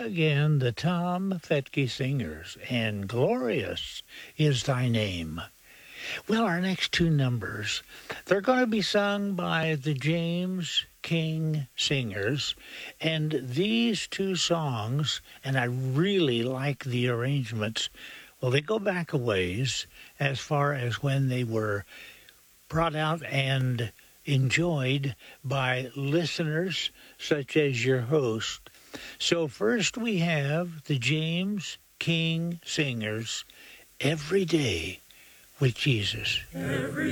again the Tom Fetke Singers, and Glorious is Thy Name. Well, our next two numbers, they're going to be sung by the James King Singers, and these two songs, and I really like the arrangements, well, they go back a ways as far as when they were brought out and enjoyed by listeners such as your host. So first we have the James King Singers, Every Day with Jesus. Every